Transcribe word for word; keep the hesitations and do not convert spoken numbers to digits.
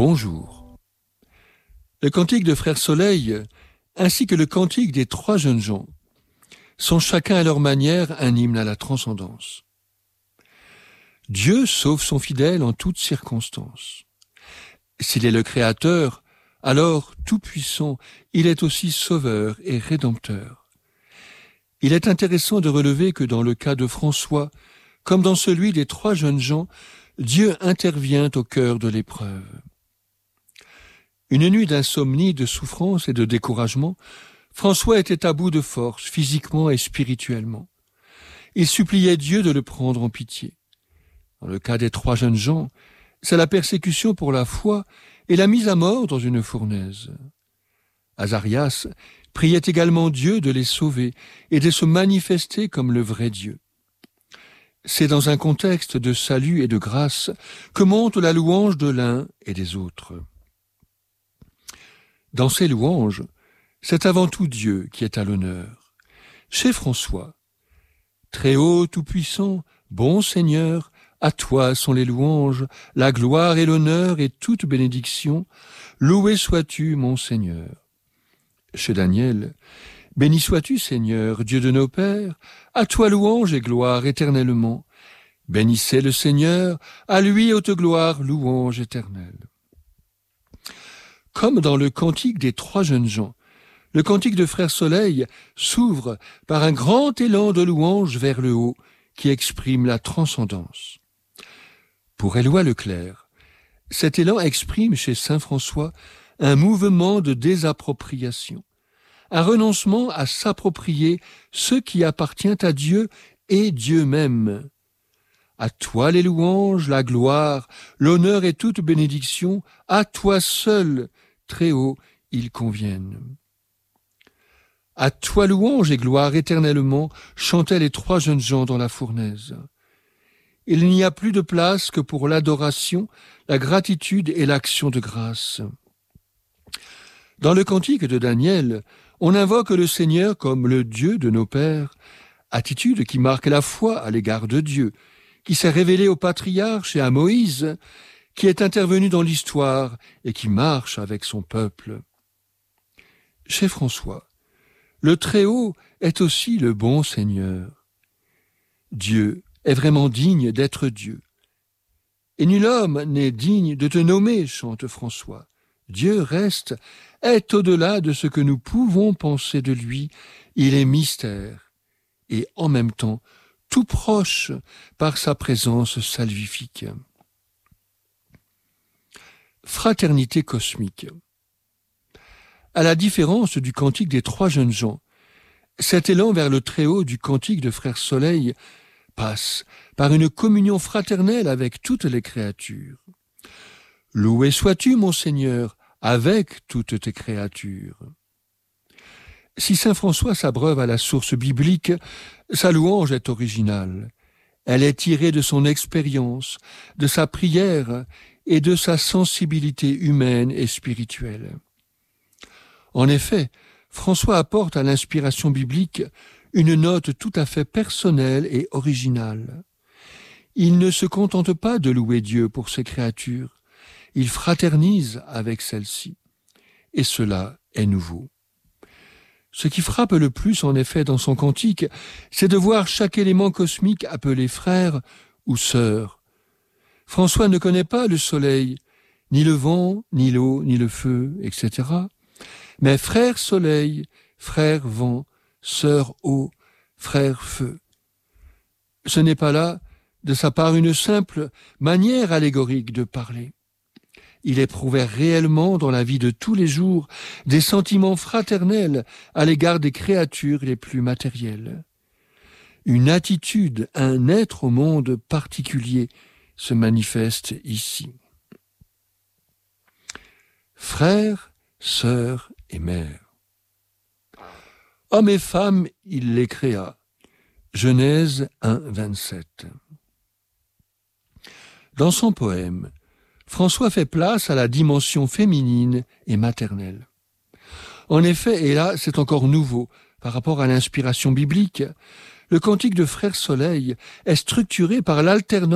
Bonjour. Le cantique de Frère Soleil, ainsi que le cantique des trois jeunes gens, sont chacun à leur manière un hymne à la transcendance. Dieu sauve son fidèle en toutes circonstances. S'il est le Créateur, alors tout-puissant, il est aussi sauveur et rédempteur. Il est intéressant de relever que dans le cas de François, comme dans celui des trois jeunes gens, Dieu intervient au cœur de l'épreuve. Une nuit d'insomnie, de souffrance et de découragement, François était à bout de force, physiquement et spirituellement. Il suppliait Dieu de le prendre en pitié. Dans le cas des trois jeunes gens, c'est la persécution pour la foi et la mise à mort dans une fournaise. Azarias priait également Dieu de les sauver et de se manifester comme le vrai Dieu. C'est dans un contexte de salut et de grâce que monte la louange de l'un et des autres. Dans ces louanges, c'est avant tout Dieu qui est à l'honneur. Chez François, très haut, tout-puissant, bon Seigneur, à toi sont les louanges, la gloire et l'honneur et toute bénédiction. Loué sois-tu, mon Seigneur. Chez Daniel, béni sois-tu, Seigneur, Dieu de nos pères, à toi louange et gloire éternellement. Bénissez le Seigneur, à lui haute gloire, louange éternelle. Comme dans le cantique des trois jeunes gens, le cantique de Frère Soleil s'ouvre par un grand élan de louange vers le haut qui exprime la transcendance. Pour Éloi Leclerc, cet élan exprime chez saint François un mouvement de désappropriation, un renoncement à s'approprier ce qui appartient à Dieu et Dieu même. À toi les louanges, la gloire, l'honneur et toute bénédiction, à toi seul, très haut, ils conviennent. À toi louange et gloire éternellement, chantaient les trois jeunes gens dans la fournaise. Il n'y a plus de place que pour l'adoration, la gratitude et l'action de grâce. Dans le cantique de Daniel, on invoque le Seigneur comme le Dieu de nos pères, attitude qui marque la foi à l'égard de Dieu, qui s'est révélé au patriarche et à Moïse, qui est intervenu dans l'histoire et qui marche avec son peuple. Chez François, le Très-Haut est aussi le bon Seigneur. Dieu est vraiment digne d'être Dieu. Et nul homme n'est digne de te nommer, chante François. Dieu reste, est au-delà de ce que nous pouvons penser de lui. Il est mystère et en même temps tout proche par sa présence salvifique. Fraternité cosmique. À la différence du cantique des trois jeunes gens, cet élan vers le Très-Haut du cantique de Frère Soleil passe par une communion fraternelle avec toutes les créatures. Loué sois-tu, mon Seigneur, avec toutes tes créatures. Si saint François s'abreuve à la source biblique, sa louange est originale. Elle est tirée de son expérience, de sa prière et de sa sensibilité humaine et spirituelle. En effet, François apporte à l'inspiration biblique une note tout à fait personnelle et originale. Il ne se contente pas de louer Dieu pour ses créatures, il fraternise avec celles-ci. Et cela est nouveau. Ce qui frappe le plus, en effet, dans son cantique, c'est de voir chaque élément cosmique appelé frère ou sœur. François ne connaît pas le soleil, ni le vent, ni l'eau, ni le feu, et cetera. Mais frère soleil, frère vent, sœur eau, frère feu. Ce n'est pas là, de sa part, une simple manière allégorique de parler. Il éprouvait réellement dans la vie de tous les jours des sentiments fraternels à l'égard des créatures les plus matérielles. Une attitude, un être au monde particulier se manifeste ici. Frères, sœurs et mères. Hommes et femmes, il les créa. Genèse un, vingt-sept. Dans son poème, François fait place à la dimension féminine et maternelle. En effet, et là c'est encore nouveau par rapport à l'inspiration biblique, le cantique de Frère Soleil est structuré par l'alternance